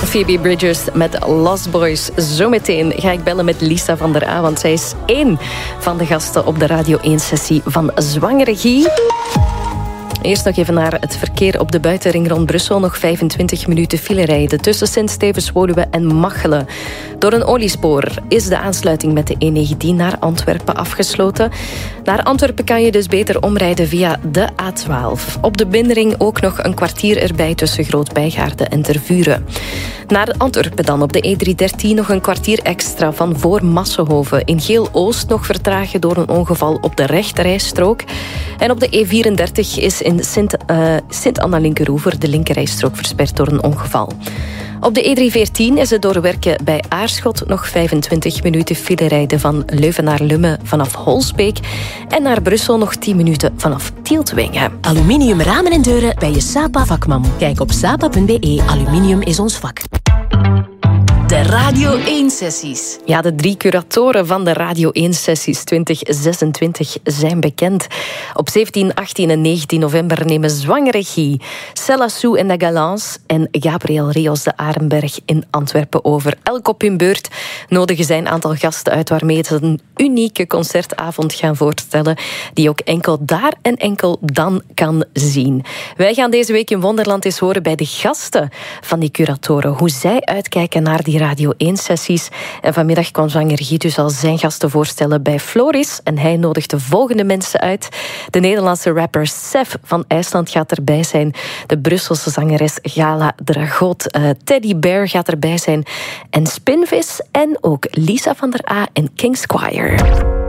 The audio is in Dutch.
Phoebe Bridgers met Lost Boys. Zometeen ga ik bellen met Lisa van der A, want zij is één van de gasten op de Radio 1-sessie van Zwangere Guy. Eerst nog even naar het verkeer op de buitenring rond Brussel. Nog 25 minuten file rijden tussen Sint-Stevens, Woluwe en Machelen. Door een oliespoor is de aansluiting met de E19 naar Antwerpen afgesloten. Naar Antwerpen kan je dus beter omrijden via de A12. Op de binnenring ook nog een kwartier erbij tussen Groot-Bijgaarden en Tervuren. Naar Antwerpen dan op de E313 nog een kwartier extra van voor Massenhoven. In Geel-Oost nog vertragen door een ongeval op de rechterrijstrook. En op de E34 is in Sint-Anna-Linkeroever de linkerrijstrook versperd door een ongeval. Op de E314 is het door werken bij Aarschot nog 25 minuten file rijden van Leuven naar Lummen vanaf Holsbeek en naar Brussel nog 10 minuten vanaf Tieltwingen. Aluminium ramen en deuren bij je Sapa vakman. Kijk op sapa.be. Aluminium is ons vak. De Radio 1-sessies. Ja, de 3 curatoren van de Radio 1-sessies 2026 zijn bekend. Op 17, 18 en 19 november nemen Zwangere Guy, Cella Sou en de Galants en Gabriel Rios de Arenberg in Antwerpen over. Elk op hun beurt nodigen zij een aantal gasten uit waarmee ze een unieke concertavond gaan voorstellen die ook enkel daar en enkel dan kan zien. Wij gaan deze week in Wonderland eens horen bij de gasten van die curatoren hoe zij uitkijken naar die Radio 1-sessies. En vanmiddag kwam Zwangere Guy dus al zijn gasten voorstellen bij Floris. En hij nodigt de volgende mensen uit. De Nederlandse rapper Sef van IJsland gaat erbij zijn. De Brusselse zangeres Gala Dragot. Teddy Bear gaat erbij zijn. En Spinvis en ook Lisa van der A en King Squire.